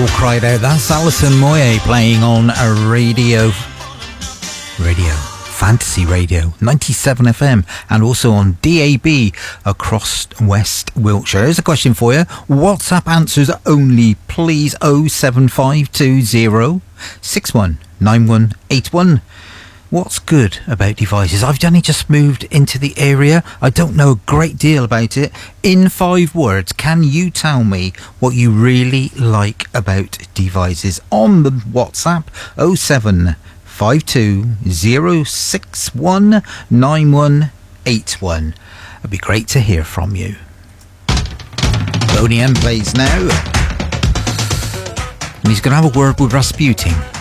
cried out. That's Alison Moyet playing on a radio, Fantasy Radio, 97 FM, and also on DAB across West Wiltshire. Here's a question for you. WhatsApp answers only, please. 07520 619181. What's good about devices? I've only just moved into the area. I don't know a great deal about it. In 5 words, can you tell me what you really like about devices? On the WhatsApp, 07520619181. It'd be great to hear from you. Boney M plays now. And he's going to have a word with Rasputin.